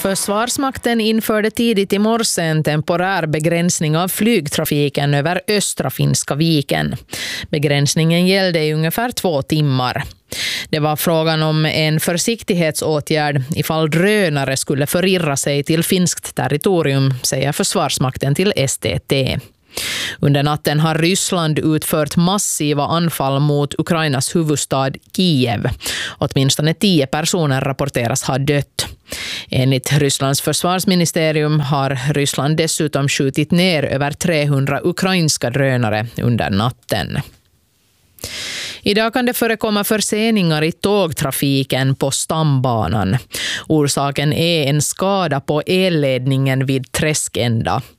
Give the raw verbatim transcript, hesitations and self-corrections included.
Försvarsmakten införde tidigt i morse en temporär begränsning av flygtrafiken över östra Finska viken. Begränsningen gällde i ungefär två timmar. Det var frågan om en försiktighetsåtgärd ifall drönare skulle förirra sig till finskt territorium, säger Försvarsmakten till S T T. Under natten har Ryssland utfört massiva anfall mot Ukrainas huvudstad Kiev. Åtminstone tio personer rapporteras ha dött. Enligt Rysslands försvarsministerium har Ryssland dessutom skjutit ner över trehundra ukrainska drönare under natten. Idag kan det förekomma förseningar i tågtrafiken på stambanan. Orsaken är en skada på elledningen vid Träskända.